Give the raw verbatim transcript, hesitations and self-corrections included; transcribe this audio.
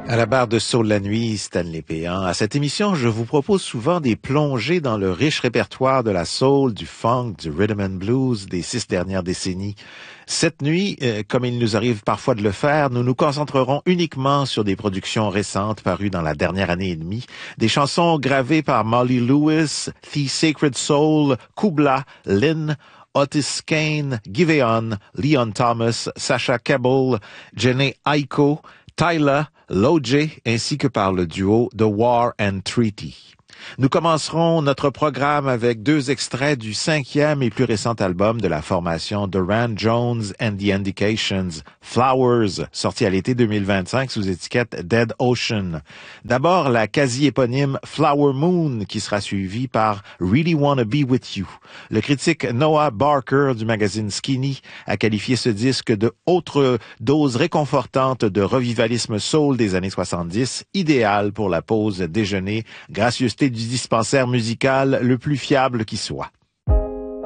À la barre de Soul la nuit, Stanley Péan. À cette émission, je vous propose souvent des plongées dans le riche répertoire de la soul, du funk, du rhythm and blues des six dernières décennies. Cette nuit, euh, comme il nous arrive parfois de le faire, nous nous concentrerons uniquement sur des productions récentes parues dans la dernière année et demie, des chansons gravées par Molly Lewis, The Sacred Soul, Kubla, Lynn, Otis Kane, Giveon, Leon Thomas, Sasha Cabell, Jhené Aiko, Tyler, Lojay, ainsi que par le duo The War and Treaty. Nous commencerons notre programme avec deux extraits du cinquième et plus récent album de la formation Duran Jones and the Indications, Flowers, sorti à l'été deux mille vingt-cinq sous étiquette Dead Ocean. D'abord, la quasi-éponyme Flower Moon, qui sera suivie par Really Wanna Be With You. Le critique Noah Barker du magazine Skinny a qualifié ce disque de autre dose réconfortante de revivalisme soul des années soixante-dix, idéal pour la pause déjeuner, gracieuseté du dispensaire musical le plus fiable qui soit.